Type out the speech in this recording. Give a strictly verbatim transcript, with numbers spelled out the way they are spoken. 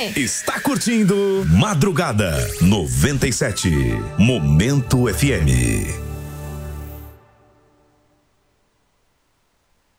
Está curtindo Madrugada noventa e sete. Momento F M.